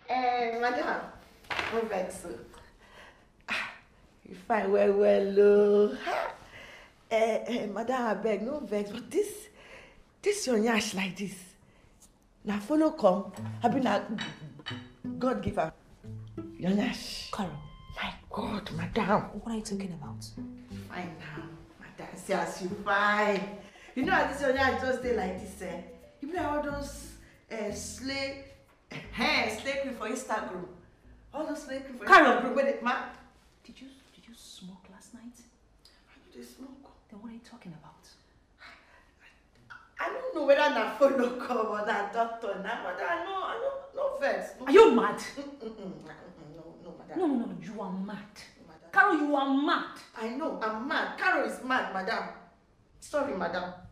Madam, no vex. You fine well. Madam, I beg, no vex, but this your nyash like this. Now follow come. I been a God giver. Your nyash. Carol. My God, madam. What are you talking about? Fine now, madam. See as you fine. You know how this your nyash just stay like this, eh? You know all those slay cream for Instagram. All those slay cream for Instagram. Where they, ma? Did you smoke last night? I know they smoke. Then what are you talking about? I don't know whether na follow come or na doctor now, but I know, no vex. No. Are you mad? No, madam. No, you are mad. Carol, you are mad. I know, I'm mad. Carol is mad, madam. Sorry, madam.